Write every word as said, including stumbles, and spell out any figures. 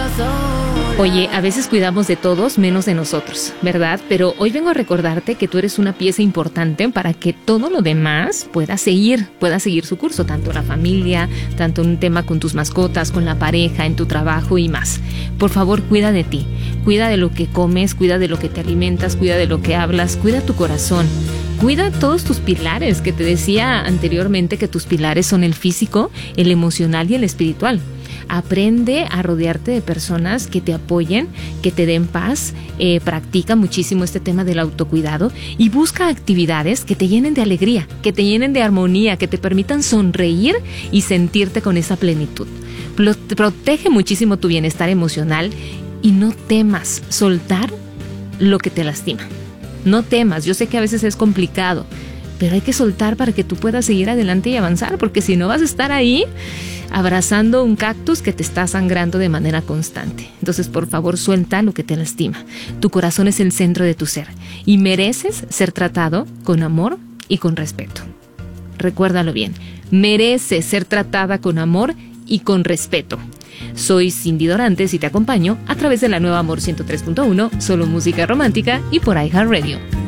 Oye, a veces cuidamos de todos menos de nosotros, ¿verdad? Pero hoy vengo a recordarte que tú eres una pieza importante para que todo lo demás pueda seguir, pueda seguir su curso, tanto la familia, tanto un tema con tus mascotas, con la pareja, en tu trabajo y más. Por favor, cuida de ti, cuida de lo que comes, cuida de lo que te alimentas, cuida de lo que hablas, cuida tu corazón. Cuida todos tus pilares, que te decía anteriormente que tus pilares son el físico, el emocional y el espiritual. Aprende a rodearte de personas que te apoyen, que te den paz, eh, practica muchísimo este tema del autocuidado y busca actividades que te llenen de alegría, que te llenen de armonía, que te permitan sonreír y sentirte con esa plenitud. Protege muchísimo tu bienestar emocional y no temas soltar lo que te lastima. No temas, yo sé que a veces es complicado, pero hay que soltar para que tú puedas seguir adelante y avanzar, porque si no vas a estar ahí abrazando un cactus que te está sangrando de manera constante. Entonces, por favor, suelta lo que te lastima. Tu corazón es el centro de tu ser y mereces ser tratado con amor y con respeto. Recuérdalo bien, mereces ser tratada con amor y con respeto. Soy Cindy Dorantes y te acompaño a través de la nueva Amor ciento tres punto uno, solo música romántica y por iHeartRadio.